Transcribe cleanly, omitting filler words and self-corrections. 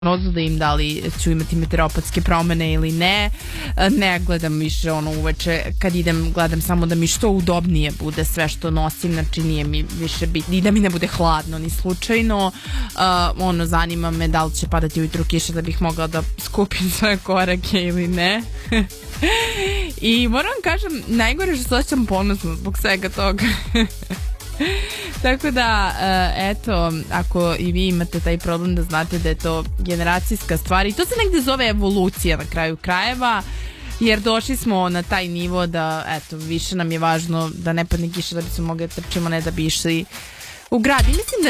prognozu da im da li ću imati meteoropatske promene ili ne. Ne gledam više uveče kad idem, gledam samo da mi što udobnije bude sve što nosim, znači nije mi više bitno i da mi ne bude hladno ni slučajno. Zanima me da li će padati ujutru kiša da bih mogla da skupim svoje korake ili ne. I moram kažem, najgore što se osjećam ponosno zbog svega toga. Tako da, eto, ako i vi imate taj problem da znate da je to generacijska stvar i to se negde zove evolucija na kraju krajeva, jer došli smo na taj nivo da, eto, više nam je važno da ne padne kiša da bi se mogli trčimo, ne da bi išli u grad. I mislim da